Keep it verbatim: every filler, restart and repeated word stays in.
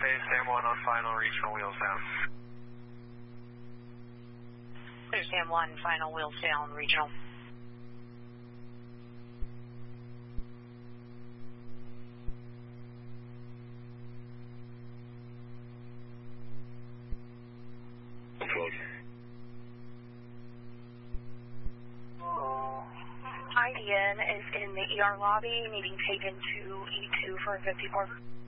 Bay, Sam one on final, regional wheels down. There's Sam one, final wheels down, regional. I D N is in the E R lobby, needing taken to E two for a fifty-four.